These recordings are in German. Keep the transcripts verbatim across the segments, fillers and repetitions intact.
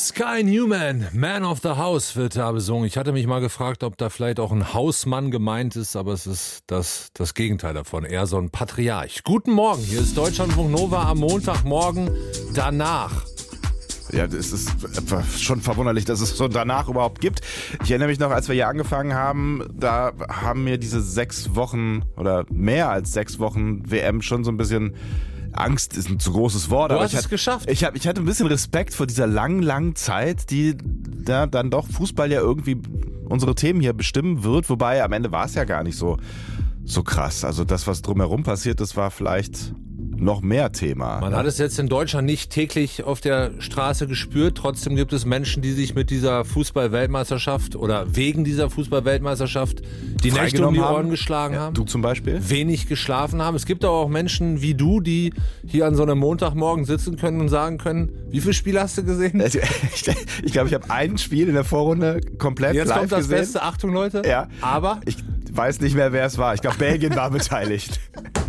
Sky Newman, Man of the House, wird da besungen. Ich hatte mich mal gefragt, ob da vielleicht auch ein Hausmann gemeint ist, aber es ist das, das Gegenteil davon, eher so ein Patriarch. Guten Morgen, hier ist Deutschlandfunk Nova am Montagmorgen danach. Ja, es ist schon verwunderlich, dass es so danach überhaupt gibt. Ich erinnere mich noch, als wir hier angefangen haben, da haben mir diese sechs Wochen oder mehr als sechs Wochen W M schon so ein bisschen... Angst ist ein zu großes Wort, du aber hast ich, es hat, geschafft. Ich, hab, ich hatte ein bisschen Respekt vor dieser langen, langen Zeit, die da dann doch Fußball ja irgendwie unsere Themen hier bestimmen wird, wobei am Ende war es ja gar nicht so, so krass. Also das, was drumherum passiert ist, war vielleicht noch mehr Thema. Man hat es jetzt in Deutschland nicht täglich auf der Straße gespürt. Trotzdem gibt es Menschen, die sich mit dieser Fußball-Weltmeisterschaft oder wegen dieser Fußball-Weltmeisterschaft die Nächte um die Ohren haben. geschlagen ja, haben. Du zum Beispiel? Wenig geschlafen haben. Es gibt aber auch Menschen wie du, die hier an so einem Montagmorgen sitzen können und sagen können, wie viele Spiele hast du gesehen? Ich glaube, ich, glaub, ich habe ein Spiel in der Vorrunde komplett Jetzt live kommt das gesehen. Beste. Achtung, Leute. Ja. Aber? Ich weiß nicht mehr, wer es war. Ich glaube, Belgien war beteiligt.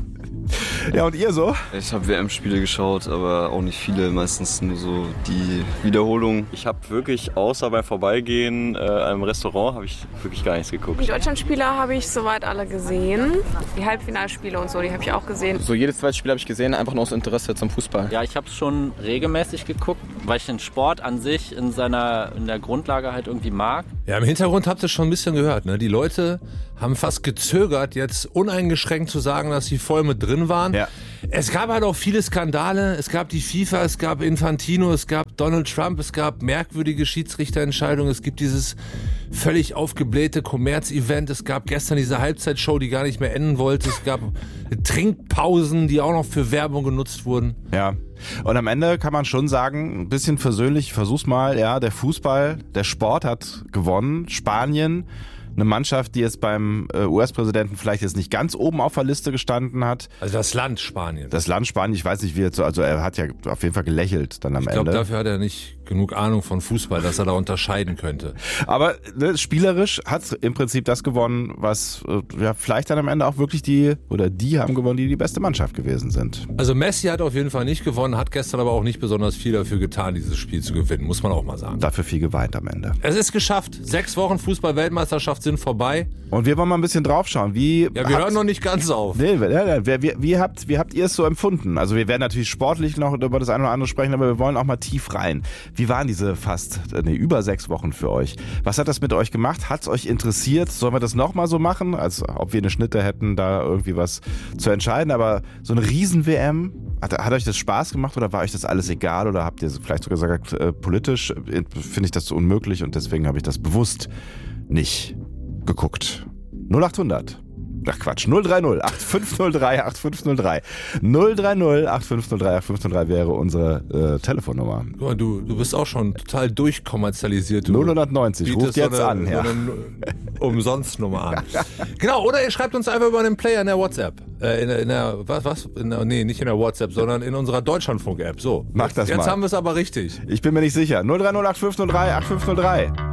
Ja, und ihr so? Ich habe W M-Spiele geschaut, aber auch nicht viele, meistens nur so die Wiederholung. Ich habe wirklich, außer beim Vorbeigehen äh, einem Restaurant, habe ich wirklich gar nichts geguckt. Die Deutschlandspiele habe ich soweit alle gesehen. Die Halbfinalspiele und so, die habe ich auch gesehen. So jedes zweite Spiel habe ich gesehen, einfach nur aus Interesse zum Fußball. Ja, ich habe es schon regelmäßig geguckt, weil ich den Sport an sich in seiner in der Grundlage halt irgendwie mag. Ja, im Hintergrund habt ihr schon ein bisschen gehört, ne? Die Leute haben fast gezögert, jetzt uneingeschränkt zu sagen, dass sie voll mit drin waren. Ja. Es gab halt auch viele Skandale. Es gab die FIFA, es gab Infantino, es gab Donald Trump, es gab merkwürdige Schiedsrichterentscheidungen, es gibt dieses völlig aufgeblähte Kommerz-Event, es gab gestern diese Halbzeitshow, die gar nicht mehr enden wollte, es gab Trinkpausen, die auch noch für Werbung genutzt wurden. Ja. Und am Ende kann man schon sagen, ein bisschen versöhnlich, ich versuch's mal, ja, der Fußball, der Sport hat gewonnen. Spanien, eine Mannschaft, die jetzt beim U S-Präsidenten vielleicht jetzt nicht ganz oben auf der Liste gestanden hat. Also das Land Spanien. Das Land Spanien, ich weiß nicht, wie er so, also er hat ja auf jeden Fall gelächelt dann am ich Ende. Ich glaube, dafür hat er nicht genug Ahnung von Fußball, dass er da unterscheiden könnte. Aber ne, spielerisch hat im Prinzip das gewonnen, was ja vielleicht dann am Ende auch wirklich die, oder die haben gewonnen, die die beste Mannschaft gewesen sind. Also Messi hat auf jeden Fall nicht gewonnen, hat gestern aber auch nicht besonders viel dafür getan, dieses Spiel zu gewinnen, muss man auch mal sagen. Dafür viel geweint am Ende. Es ist geschafft. Sechs Wochen Fußball-Weltmeisterschaft sind vorbei. Und wir wollen mal ein bisschen draufschauen. Wie ja, wir hören noch nicht ganz auf. Nee, wie, wie, wie, habt, wie habt ihr es so empfunden? Also wir werden natürlich sportlich noch über das eine oder andere sprechen, aber wir wollen auch mal tief rein. Wie waren diese fast, nee, über sechs Wochen für euch? Was hat das mit euch gemacht? Hat es euch interessiert? Sollen wir das nochmal so machen? Als ob wir eine Schnitte hätten, da irgendwie was zu entscheiden. Aber so eine Riesen-W M, hat, hat euch das Spaß gemacht oder war euch das alles egal? Oder habt ihr vielleicht sogar gesagt, äh, politisch äh, finde ich das so unmöglich und deswegen habe ich das bewusst nicht geguckt. null acht hundert. Ach Quatsch, null drei null acht fünf null drei acht fünf null drei. null drei null acht fünf null drei acht fünf null drei wäre unsere äh, Telefonnummer. Du, du bist auch schon total durchkommerzialisiert. Du null neunzig, ruft jetzt so eine, an. Ja. So eine Umsonstnummer an. Genau, oder ihr schreibt uns einfach über den Player in der WhatsApp. Äh, in, der, in der, was, was? In der, nee, nicht in der WhatsApp, sondern in unserer Deutschlandfunk-App. So. Mach das jetzt mal. Jetzt haben wir es aber richtig. Ich bin mir nicht sicher. null drei null acht fünf null drei acht fünf null drei.